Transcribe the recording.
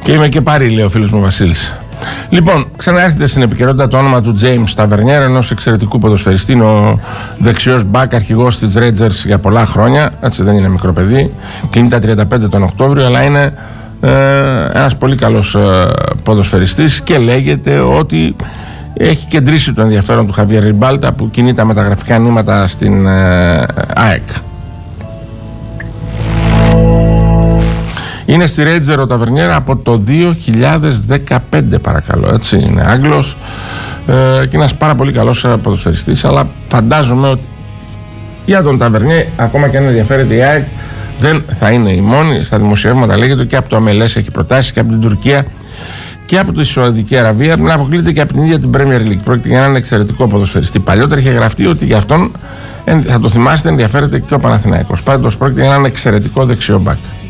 Και είμαι και πάρει, λέει ο φίλος μου Βασίλης. Λοιπόν, ξαναέρχεται στην επικαιρότητα το όνομα του James Tavernier, ενός εξαιρετικού ποδοσφαιριστή. Είναι ο δεξιός μπακ, αρχηγός της Rangers για πολλά χρόνια. Έτσι, δεν είναι μικρό παιδί. Κλείνει τα 35 τον Οκτώβριο, αλλά είναι ένας πολύ καλός ποδοσφαιριστής και λέγεται ότι έχει κεντρήσει το ενδιαφέρον του Χαβιέρ Ριμπάλτα, που κινεί τα μεταγραφικά νήματα στην ΑΕΚ. Είναι στη Ρέτζερ ο Ταβερνιέρα από το 2015, παρακαλώ, έτσι. Είναι Άγγλος και ένας πάρα πολύ καλός ποδοσφαιριστής, αλλά φαντάζομαι ότι για τον Ταβερνιέ, ακόμα και αν ενδιαφέρεται η ΑΕΚ, δεν θα είναι η μόνη. Στα δημοσιεύματα λέγεται και από το MLS έχει προτάσεις και από την Τουρκία και από τη Σαουδική Αραβία, να αποκλείται και από την ίδια την Premier League. Πρόκειται για έναν εξαιρετικό ποδοσφαιριστή. Παλιότερα είχε γραφτεί ότι για αυτόν, θα το θυμάστε, ενδιαφέρεται και ο Παναθηναϊκός. Πάντως πρόκειται για έναν εξαιρετικό δεξιό μπακ.